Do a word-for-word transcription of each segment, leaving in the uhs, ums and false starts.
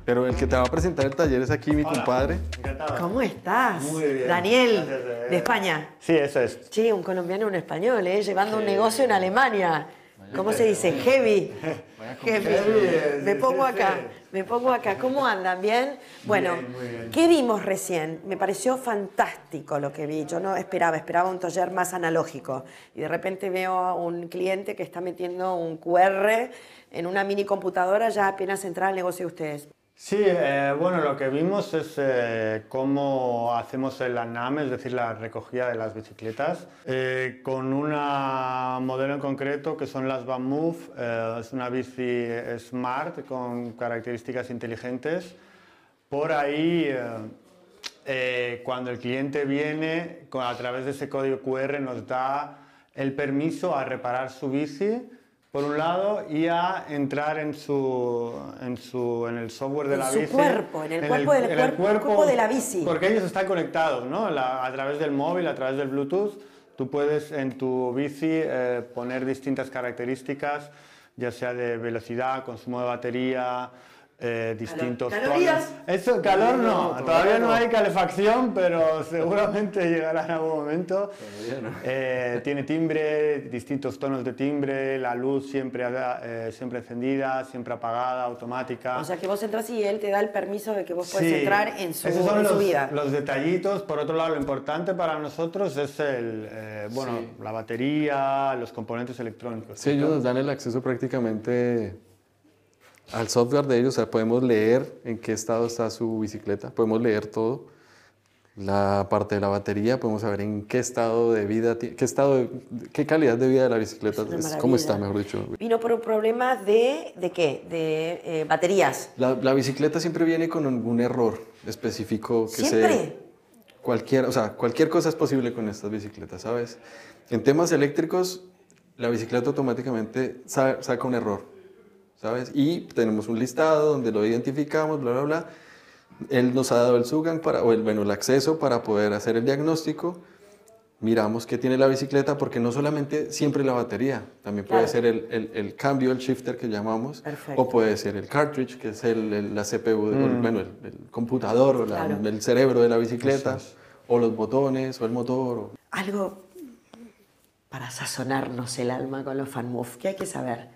Pero el que te va a presentar el taller es aquí mi Hola, compadre. encantado. ¿Cómo estás? Muy bien. Daniel, Gracias, eh. de España. Sí, eso es. Sí, un colombiano y un español, ¿eh? Llevando un negocio en Alemania. ¿Cómo se dice? Heavy. Heavy. Heavy, Me sí, pongo sí, acá, sí. me pongo acá. ¿Cómo andan? ¿Bien? Bueno, Bien, muy bien. ¿qué vimos recién? Me pareció fantástico lo que vi. Yo no esperaba, esperaba un taller más analógico. Y de repente veo a un cliente que está metiendo un Q R en una mini computadora ya apenas entrar al negocio de ustedes. Sí, eh, bueno, lo que vimos es eh, cómo hacemos el ANAM, es decir, la recogida de las bicicletas, eh, con una modelo en concreto que son las VanMoof. Eh, es una bici smart con características inteligentes. Por ahí, eh, eh, cuando el cliente viene, con- a través de ese código Q R nos da el permiso a reparar su bici, por un lado, y a entrar en, su, en, su, en el software de En la su bici. cuerpo, en el cuerpo del en el cuerpo- cuerpo de la bici. Porque ellos están conectados, ¿no? La- a través del móvil, a través del Bluetooth, tú puedes en tu bici eh, poner distintas características, ya sea de velocidad, consumo de batería, eh, distintos ¿Calorías? tonos. Eso, calor no, No, todavía todavía no no. hay calefacción, pero seguramente llegará en algún momento. Todavía no. Eh, tiene timbre, distintos tonos de timbre, la luz siempre, eh, siempre encendida, siempre apagada, automática. O sea que vos entras y él te da el permiso de que vos podés Sí, entrar en su, esos son en su los, vida. los detallitos. Por otro lado, lo importante para nosotros es el, eh, bueno, Sí. la batería, los componentes electrónicos. Sí, ellos nos dan el acceso prácticamente al software de ellos, o sea, podemos leer en qué estado está su bicicleta, podemos leer todo. La parte de la batería, podemos saber en qué estado de vida, ti- qué estado, de- qué calidad de vida de la bicicleta, Es una es, maravilla. cómo está, mejor dicho. Vino por un problema de, ¿de qué? De eh, baterías. La, la bicicleta siempre viene con algún error específico que ¿Siempre? se... Cualquier, o sea, cualquier cosa es posible con estas bicicletas, ¿sabes? En temas eléctricos, la bicicleta automáticamente sa- saca un error, ¿sabes? Y tenemos un listado donde lo identificamos, bla, bla, bla. Él nos ha dado el SUGAN, para, o el, bueno, el acceso para poder hacer el diagnóstico. Miramos qué tiene la bicicleta, porque no solamente siempre la batería, también puede Claro. ser el, el, el cambio, el shifter que llamamos, Perfecto. o puede ser el cartridge, que es el, el- la C P U, o el- bueno, el, el computador, o la- Claro. el cerebro de la bicicleta, Eso es. o los botones, o el motor. o- Algo para sazonarnos el alma con los FanMove. ¿Qué hay que saber?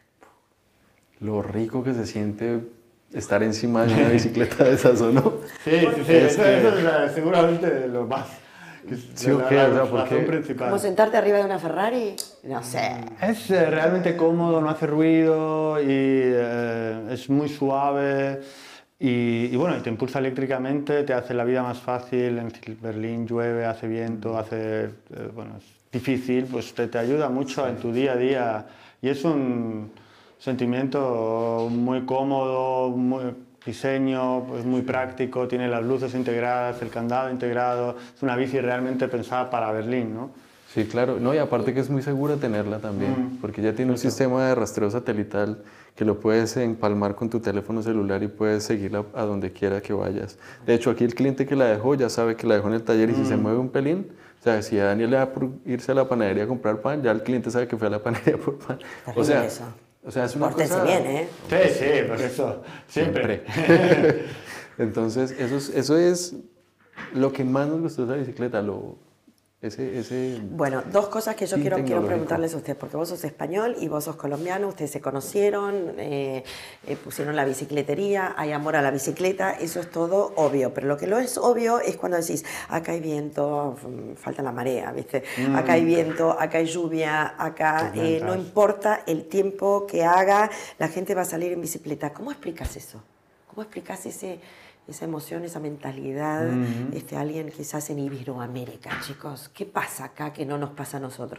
Lo rico que se siente estar encima de una bicicleta de esas, ¿o no? Sí, sí, sí, Es eso, que- eso es eh, seguramente lo más. que es Sí, la, ok, la o sea, razón porque- principal. ¿Cómo sentarte arriba de una Ferrari? No sé. Es eh, realmente cómodo, no hace ruido y eh, es muy suave y, y bueno, y te impulsa eléctricamente, te hace la vida más fácil. En Berlín llueve, hace viento, hace, eh, bueno, es difícil, pues te, te ayuda mucho en tu día a día y es un sentimiento muy cómodo, muy diseño, pues muy práctico, tiene las luces integradas, el candado integrado, es una bici realmente pensada para Berlín, ¿no? Sí, claro. No, y aparte que es muy segura tenerla también, Mm. porque ya tiene un sistema de rastreo satelital que lo puedes empalmar con tu teléfono celular y puedes seguirla a donde quiera que vayas. De hecho, aquí el cliente que la dejó ya sabe que la dejó en el taller y si se mueve un pelín, o sea, si a Daniel le da por irse a la panadería a comprar pan, ya el cliente sabe que fue a la panadería por pan. Terrible O sea, eso. o sea, es una Pórtense cosa... bien, ¿eh? Sí, sí, por eso, siempre. Siempre. Entonces, eso es, eso es lo que más nos gustó de esa bicicleta, lo, ese, ese... Bueno, dos cosas que yo Fin quiero, quiero tecnológico. preguntarles a ustedes, porque vos sos español y vos sos colombiano, ustedes se conocieron, eh, eh, pusieron la bicicletería, hay amor a la bicicleta, eso es todo obvio, pero lo que no es obvio es cuando decís, acá hay viento, mm, falta la marea, ¿viste? Acá hay viento, acá hay lluvia, acá eh, no Tormentas. importa el tiempo que haga, la gente va a salir en bicicleta. ¿Cómo explicas eso? ¿Cómo explicas ese... esa emoción, esa mentalidad, este, alguien quizás en Iberoamérica, chicos? ¿Qué pasa acá que no nos pasa a nosotros?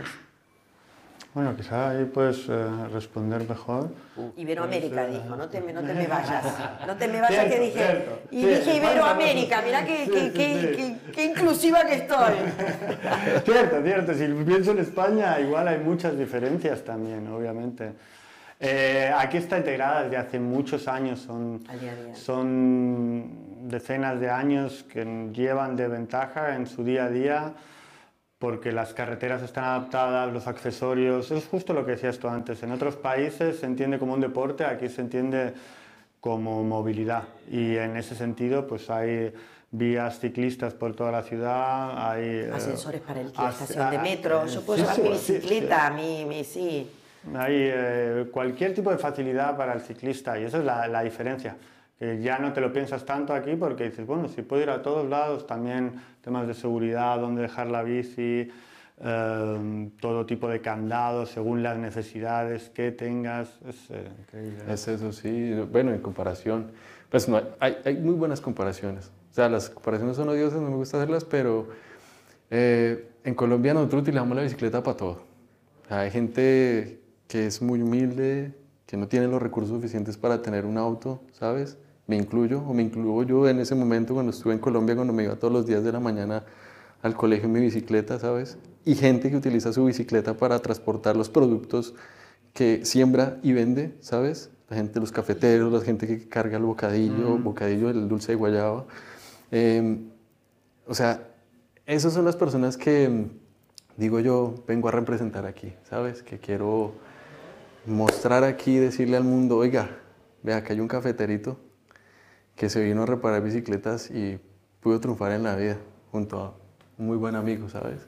Bueno, quizá ahí puedes eh, responder mejor. Iberoamérica, Pues, eh, dijo, no te, me- no te me vayas. No te me vayas, Cierto, que dije. cierto. Y Sí, dije falta Iberoamérica, razón. mirá qué, Sí, qué, sí, qué, sí. qué- qué inclusiva que estoy. Cierto, cierto. Si pienso en España, igual hay muchas diferencias también, obviamente. Eh, aquí está integrada desde hace muchos años, son, Al día a día. son decenas de años que llevan de ventaja en su día a día porque las carreteras están adaptadas, los accesorios, es justo lo que decías tú antes. En otros países se entiende como un deporte, aquí se entiende como movilidad. Y en ese sentido, pues hay vías ciclistas por toda la ciudad, hay... Ascensores para el, eh, la estación de metro, yo puedo sí, llevar sí, mi sí, bicicleta, sí. mi, mi, sí. Hay eh, cualquier tipo de facilidad para el ciclista y esa es la, la diferencia. Que ya no te lo piensas tanto aquí porque dices, bueno, si puedo ir a todos lados, también temas de seguridad, dónde dejar la bici, eh, todo tipo de candados según las necesidades que tengas. Es eh, increíble. Es eso, sí. Bueno, en comparación, pues no, hay, hay muy buenas comparaciones. O sea, las comparaciones son odiosas, no me gusta hacerlas, pero eh, en Colombia nosotros utilizamos la bicicleta para todo. O sea, hay gente que es muy humilde, que no tiene los recursos suficientes para tener un auto, ¿sabes? Me incluyo, o me incluyo yo en ese momento cuando estuve en Colombia, cuando me iba todos los días de la mañana al colegio en mi bicicleta, ¿sabes? Y gente que utiliza su bicicleta para transportar los productos que siembra y vende, ¿sabes? La gente, los cafeteros, la gente que carga el bocadillo, mm. bocadillo del dulce de guayaba. Eh, o sea, esas son las personas que, digo yo, vengo a representar aquí, ¿sabes? Que quiero mostrar aquí, decirle al mundo, oiga, vea, acá hay un cafeterito que se vino a reparar bicicletas y pudo triunfar en la vida junto a un muy buen amigo, ¿sabes?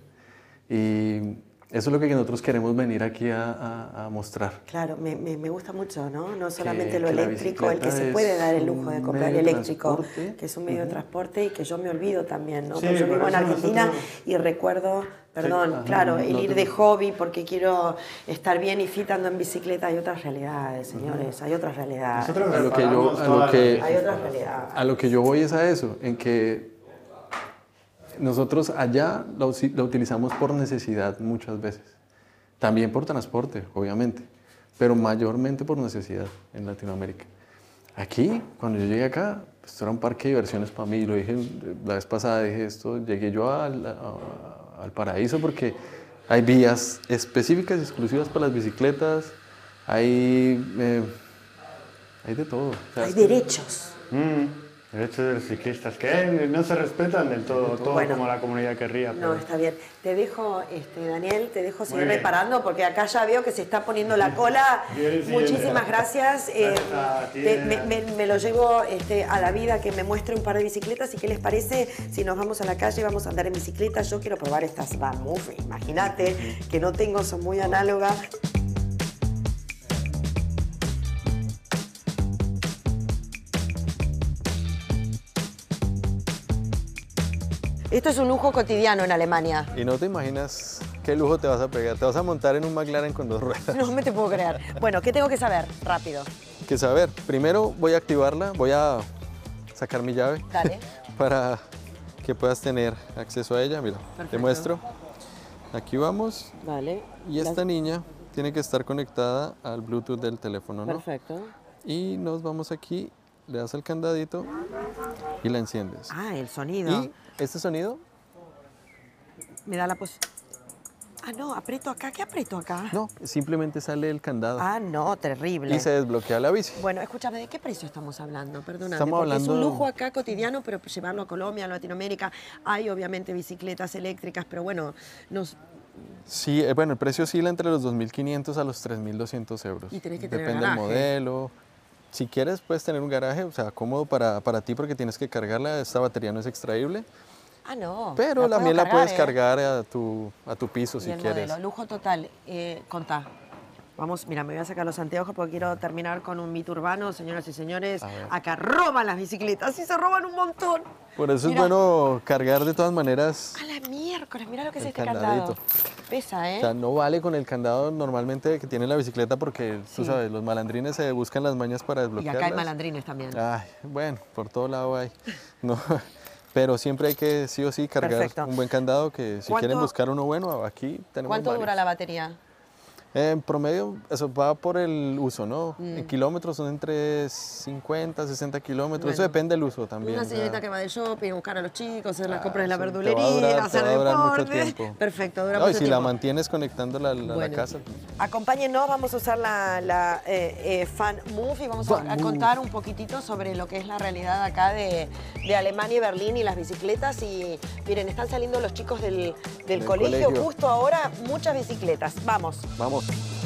Y eso es lo que nosotros queremos venir aquí a, a, a mostrar. Claro, me, me, me gusta mucho, ¿no? No solamente que, lo que eléctrico, el que se puede dar el lujo de comprar eléctrico, que es un medio uh-huh. de transporte y que yo me olvido también, ¿no? Sí, porque yo vivo en Argentina nosotros... y recuerdo, perdón, sí, claro, ajá, el no, ir no, de hobby porque quiero estar bien y fit ando en bicicleta. Hay otras realidades, señores, hay otras realidades. A lo que yo, a lo que, hay otras realidades. A lo que yo voy es a eso, en que nosotros allá la, la utilizamos por necesidad muchas veces. También por transporte, obviamente, pero mayormente por necesidad en Latinoamérica. Aquí, cuando yo llegué acá, esto era un parque de diversiones para mí. Lo dije la vez pasada, dije esto, llegué yo al, a, al paraíso porque hay vías específicas y exclusivas para las bicicletas, hay, eh, hay de todo. O sea, hay derechos. Mm. Derechos de los ciclistas que no se respetan del todo, todo bueno, como la comunidad querría. Pero... No, está bien. Te dejo, este, Daniel, te dejo seguir reparando porque acá ya veo que se está poniendo la cola. Bien, muchísimas bien. gracias. Eh, te, me, me, me lo llevo este, a la vida que me muestre un par de bicicletas y qué les parece si nos vamos a la calle y vamos a andar en bicicleta. Yo quiero probar estas VanMoof, imagínate que no tengo, son muy análogas. Esto es un lujo cotidiano en Alemania. Y no te imaginas qué lujo te vas a pegar. Te vas a montar en un McLaren con dos ruedas. No me te puedo creer. Bueno, ¿qué tengo que saber? Rápido. ¿Qué saber? Primero voy a activarla, voy a sacar mi llave. Dale. Para que puedas tener acceso a ella. Mira, perfecto. Te muestro. Aquí vamos. Vale. Y esta La... niña tiene que estar conectada al Bluetooth del teléfono, ¿no? Perfecto. Y nos vamos aquí, le das al candadito y la enciendes. Ah, el sonido. Y este sonido me da la posibilidad. Ah, no, aprieto acá. ¿Qué aprieto acá? No, simplemente sale el candado. Ah, no, terrible. Y se desbloquea la bici. Bueno, escúchame, ¿de qué precio estamos hablando? Perdóname, estamos porque hablando... es un lujo acá cotidiano, pero llevarlo a Colombia, a Latinoamérica. Hay obviamente bicicletas eléctricas, pero bueno, nos... Sí, eh, bueno, el precio oscila entre los dos mil quinientos a los tres mil doscientos euros. Y tenés que tener Depende garaje. del modelo. Si quieres, puedes tener un garaje, o sea, cómodo para, para ti porque tienes que cargarla. Esta batería no es extraíble. Ah, no. Pero la también la cargar, puedes ¿eh? cargar a tu, a tu piso si el quieres. Modelo, lujo total. Eh, contá. Vamos, mira, me voy a sacar los anteojos porque quiero terminar con un mito urbano. Señoras y señores, acá roban las bicicletas y se roban un montón. Por eso Mirá. es bueno cargar de todas maneras. A la miércoles, mira lo que es este candadito. candado. Pesa, ¿eh? O sea, no vale con el candado normalmente que tiene la bicicleta porque, sí. tú sabes, los malandrines se buscan las mañas para desbloquearlas. Y acá hay malandrines también. Ay, bueno, por todo lado hay. No, pero siempre hay que sí o sí cargar Perfecto. un buen candado que si quieren buscar uno bueno, aquí tenemos ¿Cuánto varios. dura la batería? En promedio, eso va por el uso, ¿no? Mm. En kilómetros son entre cincuenta, sesenta kilómetros, Bueno, eso depende del uso también. Una señorita o sea, que va de shopping, buscar a los chicos, hacer las ah, compras en la sí, verdulería, te va a durar, hacer te va a durar deporte. mucho tiempo. Perfecto, dura no, mucho y si tiempo. la mantienes conectándola a la, bueno, la casa. Acompáñennos, vamos a usar la, la eh, eh, VanMoof y vamos a, a contar un poquitito sobre lo que es la realidad acá de, de Alemania y Berlín y las bicicletas. Y miren, están saliendo los chicos del, del, del colegio, colegio justo ahora, muchas bicicletas. Vamos. Vamos.